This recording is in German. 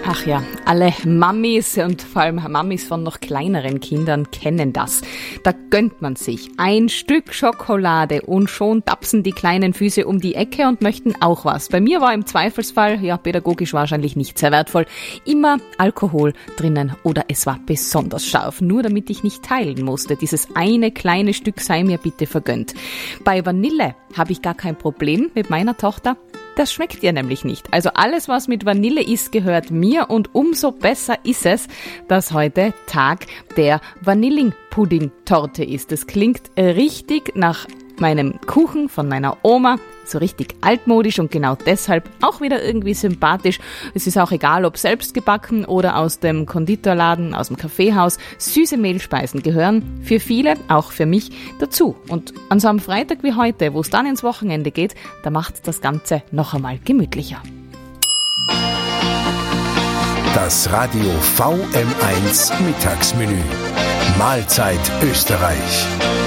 Ach ja, alle Mamis und vor allem Mamis von noch kleineren Kindern kennen das. Da gönnt man sich ein Stück Schokolade und schon tapsen die kleinen Füße um die Ecke und möchten auch was. Bei mir war im Zweifelsfall, ja pädagogisch wahrscheinlich nicht sehr wertvoll, immer Alkohol drinnen oder es war besonders scharf, nur damit ich nicht teilen musste. Dieses eine kleine Stück sei mir bitte vergönnt. Bei Vanille habe ich gar kein Problem mit meiner Tochter. Das schmeckt ihr nämlich nicht. Also alles, was mit Vanille ist, gehört mir und umso besser ist es, dass heute Tag der Vanillinpudding-Torte ist. Das klingt richtig nach meinem Kuchen von meiner Oma, so richtig altmodisch und genau deshalb auch wieder irgendwie sympathisch. Es ist auch egal, ob selbst gebacken oder aus dem Konditorladen, aus dem Kaffeehaus. Süße Mehlspeisen gehören für viele, auch für mich, dazu. Und an so einem Freitag wie heute, wo es dann ins Wochenende geht, da macht das Ganze noch einmal gemütlicher. Das Radio VM1 Mittagsmenü. Mahlzeit Österreich.